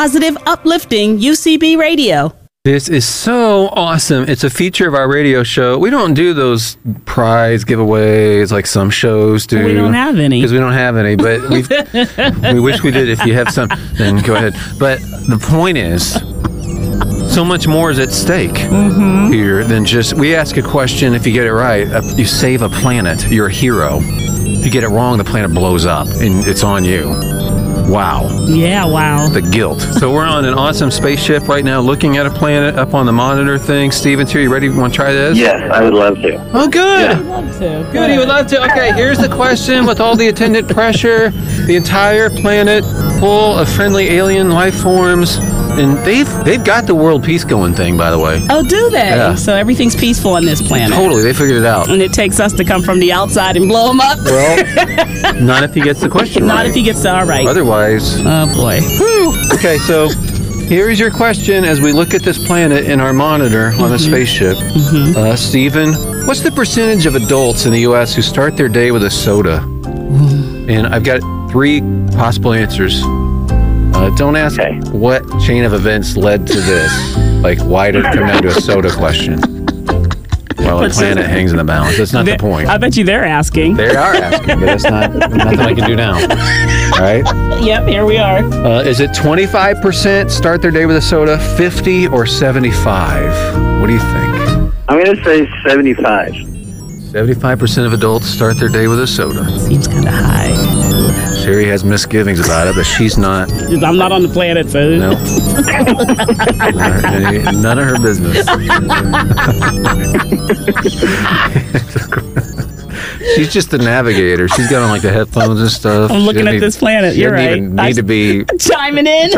positive, uplifting UCB radio. This is so awesome. It's a feature of our radio show. We don't do those prize giveaways like some shows do. We don't have any. Because we don't have any, but we wish we did. If you have some, then go ahead. But the point is, so much more is at stake here than just, we ask a question, if you get it right, you save a planet, you're a hero. If you get it wrong, the planet blows up, and it's on you. Wow. Yeah, wow. The guilt. So we're on an awesome spaceship right now looking at a planet up on the monitor thing. Steven's here. You ready? You want to try this? Yes, I would love to. Oh, good. Yeah. I'd love to. Good. You would love to. Okay, here's the question with all the attendant pressure. The entire planet full of friendly alien life forms. And they've got the world peace going thing, by the way. Oh, do they? Yeah. So everything's peaceful on this planet. Totally. They figured it out. And it takes us to come from the outside and blow them up? Well, not if he gets the question right. Not if he gets all right. Otherwise. Oh, boy. Whew. Okay, so here's your question as we look at this planet in our monitor on the spaceship. Stephen, what's the percentage of adults in the U.S. who start their day with a soda? And I've got 3 possible answers. Don't ask what chain of events led to this. Like, why did it come down to a soda question? Well, the planet hangs in the balance. That's not the point. I bet you they're asking. They are asking, but that's nothing I can do now. All right? Yep, here we are. Is it 25% start their day with a soda, 50 or 75? What do you think? I'm going to say 75. 75% of adults start their day with a soda. Seems kind of high. Sherry has misgivings about it, but she's not. I'm not on the planet, so. No. None of her business. She's just the navigator. She's got on like the headphones and stuff. I'm looking at this planet. You're right. Even need to be chiming in.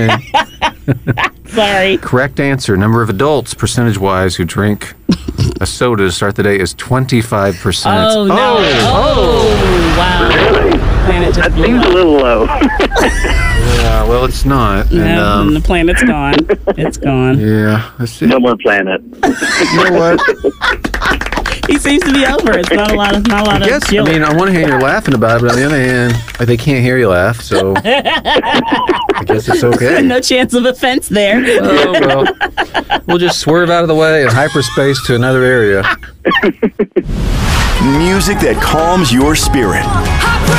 Sorry. Correct answer. Number of adults, percentage-wise, who drink a soda to start the day is 25%. Oh, no. Oh, wow. Really? That seems a little low. Yeah, well, it's not. No, and the planet's gone. It's gone. Yeah. That's it. No more planet. You know what? He seems to be over. It's not a lot of guilt. I mean, on one hand, you're laughing about it, but on the other hand, like, they can't hear you laugh, so I guess it's okay. No chance of offense there. Oh, well, we'll just swerve out of the way in hyperspace to another area. Music that calms your spirit.